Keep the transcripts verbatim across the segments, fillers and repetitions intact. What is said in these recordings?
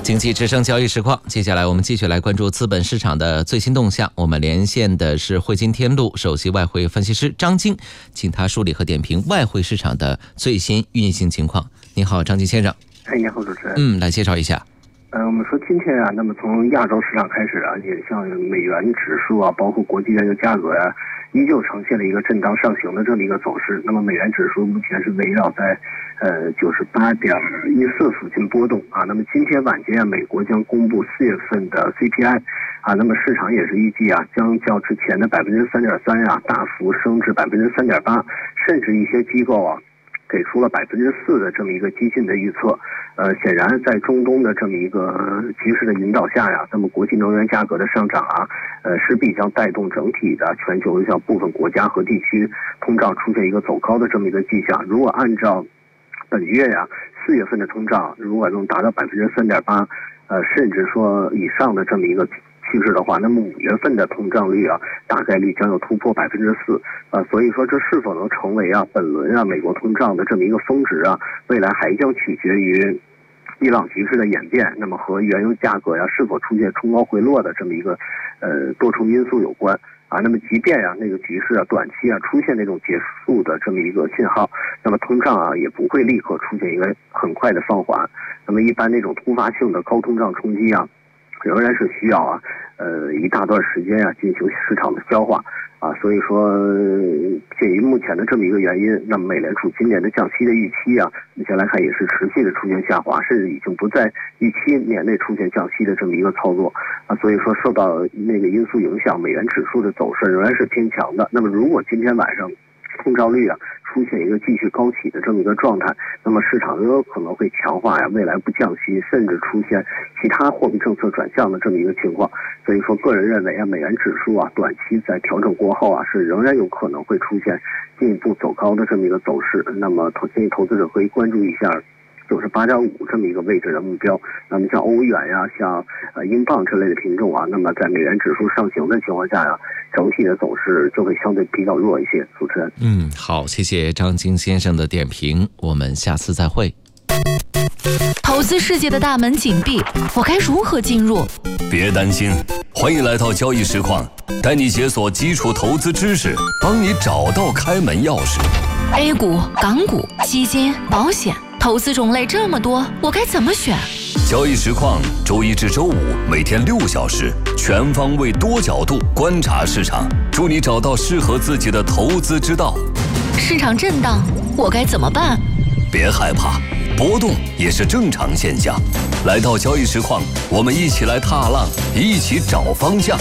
经济之声交易实况，接下来我们继续来关注资本市场的最新动向。我们连线的是汇金天路首席外汇分析师张晶，请他梳理和点评外汇市场的最新运行情况。你好，张晶先生。 哎，你好，主持人。 嗯，来介绍一下。 呃，我们说今天啊，那么从亚洲市场开始啊，也像美元指数啊，包括国际原油价格呀、啊，依旧呈现了一个震荡上行的这么一个走势。那么美元指数目前是围绕在呃九十八点一四附近波动啊。那么今天晚间啊，美国将公布四月份的 C P I 啊，那么市场也是预计啊，将较之前的百分之三点三啊大幅升至百分之三点八，甚至一些机构啊给出了百分之四的这么一个激进的预测。呃，显然在中东的这么一个局势的引导下呀，那么国际能源价格的上涨啊，呃，势必将带动整体的全球像部分国家和地区通胀出现一个走高的这么一个迹象。如果按照本月呀四月份的通胀如果能达到百分之三点八，呃，甚至说以上的这么一个趋势的话，那么五月份的通胀率啊，大概率将有突破百分之四，啊，所以说这是否能成为啊本轮啊美国通胀的这么一个峰值啊，未来还将取决于伊朗局势的演变，那么和原油价格呀、啊、是否出现冲高回落的这么一个呃多重因素有关啊。那么即便呀、啊、那个局势啊短期啊出现那种结束的这么一个信号，那么通胀啊也不会立刻出现一个很快的放缓。那么一般那种突发性的高通胀冲击啊，仍然是需要啊，呃，一大段时间啊进行市场的消化啊，所以说，鉴于目前的这么一个原因，那么美联储今年的降息的预期啊，目前来看也是持续的出现下滑，甚至已经不在预期年内出现降息的这么一个操作啊，所以说受到那个因素影响，美元指数的走势仍然是偏强的。那么如果今天晚上通胀率啊出现一个继续高企的这么一个状态，那么市场也有可能会强化呀未来不降息，甚至出现其他货币政策转向的这么一个情况。所以说个人认为啊，美元指数啊短期在调整过后啊是仍然有可能会出现进一步走高的这么一个走势。那么投建议投资者可以关注一下九十八点五这么一个位置的目标。那么像欧元呀、像呃英镑这类的品种啊，那么在美元指数上行的情况下呀、啊，整体的走势就会相对比较弱一些。主持人， 嗯，好，谢谢张晶先生的点评，我们下次再会。 投资世界的大门紧闭，我该如何进入？ 别担心，欢迎来到交易实况，带你解锁基础投资知识，帮你找到开门钥匙。 A 股、港股、基金、保险，投资种类这么多，我该怎么选？ 交易实况周一至周五每天六小时，全方位多角度观察市场，助你找到适合自己的投资之道。 市场震荡，我该怎么办？ 别害怕，波动也是正常现象。来到交易实况，我们一起来踏浪，一起找方向。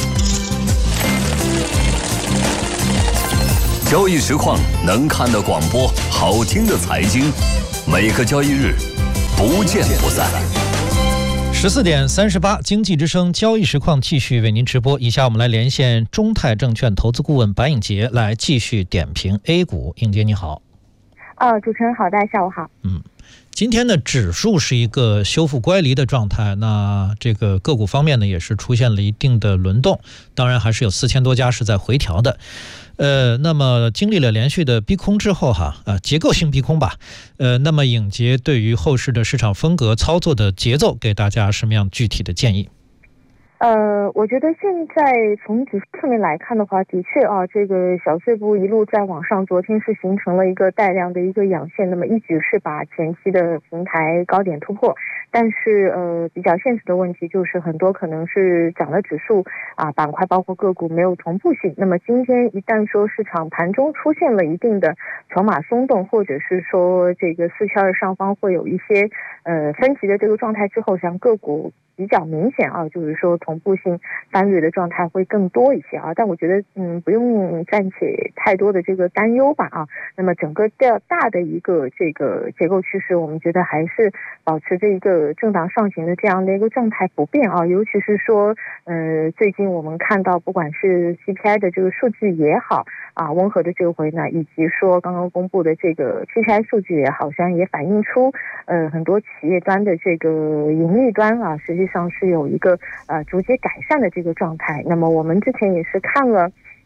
交易实况能看的广播，好听的财经，每个交易日不见不散。 十四点三十八，经济之声交易实况继续为您直播。以下我们来连线中泰证券投资顾问白颖杰来继续点评 A 股。颖杰你好。 呃，主持人好，大家下午好。 嗯，今天的指数是一个修复乖离的状态，那这个个股方面呢，也是出现了一定的轮动，当然还是有四千多家是在回调的。呃，那么经历了连续的逼空之后哈，呃，结构性逼空吧，呃，那么颖杰对于后市的市场风格操作的节奏，给大家什么样具体的建议？ 呃，我觉得现在从指数侧面来看的话，的确啊，这个小碎步一路在往上，昨天是形成了一个带量的一个阳线，那么一举是把前期的平台高点突破。但是呃，比较现实的问题就是很多可能是涨的指数啊板块包括个股没有同步性。那么今天一旦说市场盘中出现了一定的筹码松动，或者是说这个四千二上方会有一些呃分歧的这个状态之后，像个股比较明显啊，就是说同步性单日的状态会更多一些啊，但我觉得嗯不用暂且太多的这个担忧吧啊。那么整个的大的一个这个结构趋势，我们觉得还是保持着一个震荡上行的这样的一个状态不变啊。尤其是说呃最近我们看到不管是 C P I 的这个数据也好啊，温和的这回呢，以及说刚刚公布的这个 P P I 数据也好像也反映出呃很多企业端的这个盈利端啊，实际上是有一个呃逐渐改善的这个状态。那么我们之前也是看了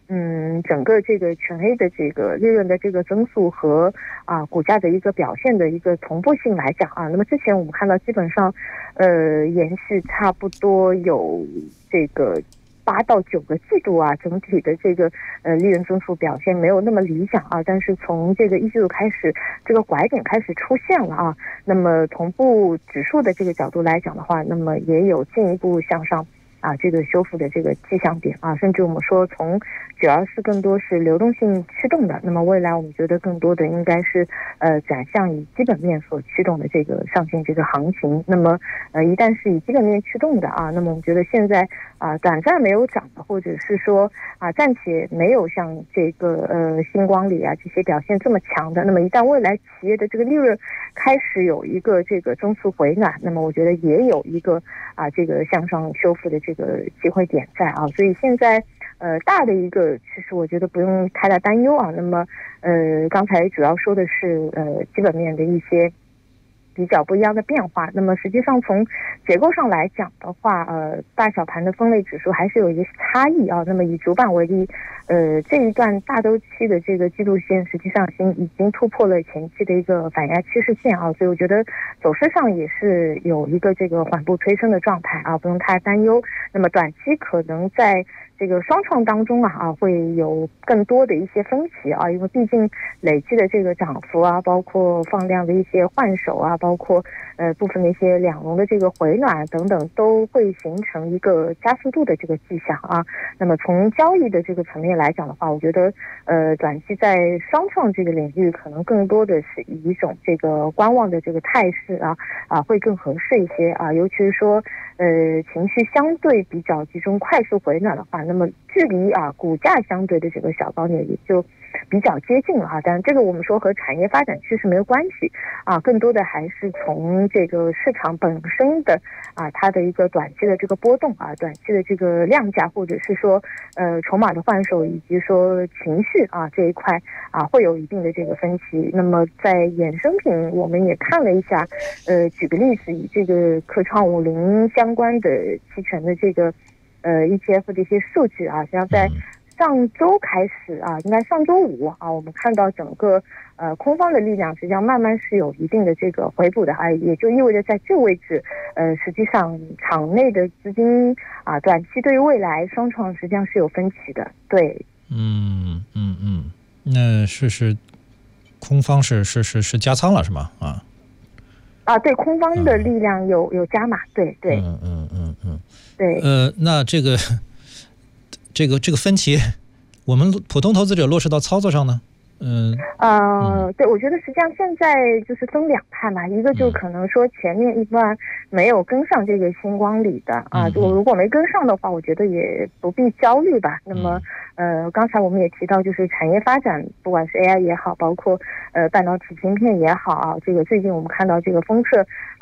嗯，整个这个全 A 的这个利润的这个增速和啊股价的一个表现的一个同步性来讲啊，那么之前我们看到基本上，呃，延续差不多有这个八到九个季度啊，整体的这个呃利润增速表现没有那么理想啊，但是从这个一季度开始，这个拐点开始出现了啊，那么同步指数的这个角度来讲的话，那么也有进一步向上啊，这个修复的这个迹象点啊，甚至我们说从主要是更多是流动性驱动的，那么未来我们觉得更多的应该是呃转向以基本面所驱动的这个上行这个行情。那么呃一旦是以基本面驱动的啊，那么我们觉得现在啊短暂没有涨的，或者是说啊暂且没有像这个呃星光里啊这些表现这么强的，那么一旦未来企业的这个利润开始有一个这个增速回暖，那么我觉得也有一个啊这个向上修复的这个机会点在啊，所以现在呃大的一个趋势我觉得不用太大担忧啊。那么呃刚才主要说的是呃基本面的一些比较不一样的变化，那么实际上从结构上来讲的话，呃大小盘的分类指数还是有一些差异啊。那么以主板为例，呃这一段大周期的这个季度线实际上已已经突破了前期的一个反压趋势线啊，所以我觉得走势上也是有一个这个缓步推升的状态啊，不用太担忧。那么短期可能在这个双创当中啊啊会有更多的一些分歧啊，因为毕竟累计的这个涨幅啊，包括放量的一些换手啊，包括呃部分的一些两融的这个回暖等等，都会形成一个加速度的这个迹象啊。那么从交易的这个层面来讲的话，我觉得呃短期在双创这个领域可能更多的是以一种这个观望的这个态势啊啊会更合适一些啊，尤其是说呃情绪相对比较集中快速回暖的话，那么距离啊股价相对的这个小高点也就比较接近了哈。但这个我们说和产业发展趋势没有关系啊，更多的还是从这个市场本身的啊它的一个短期的这个波动啊，短期的这个量价，或者是说呃筹码的换手，以及说情绪啊这一块啊会有一定的这个分歧。那么在衍生品我们也看了一下，呃举个例子，以这个科创五零相关的期权的这个呃 E T F 的一些数据啊，实际上在上周开始啊，应该上周五啊，我们看到整个呃空方的力量实际上慢慢是有一定的这个回补的啊，也就意味着在这个位置，呃，实际上场内的资金啊，短期对于未来双创实际上是有分歧的，对。 嗯嗯嗯，那是是空方是是是是加仓了是吗？啊啊，对，空方的力量有、嗯、有加码，对对， 嗯嗯嗯嗯， 对， 呃，那这个。这个这个分歧，我们普通投资者落实到操作上呢？嗯， 呃，对，我觉得实际上现在就是分两派嘛，一个就可能说前面一段没有跟上这个星光里的啊，就如果没跟上的话，我觉得也不必焦虑吧。那么，呃，刚才我们也提到，就是产业发展，不管是 A I 也好，包括呃半导体芯片也好啊，这个最近我们看到这个封测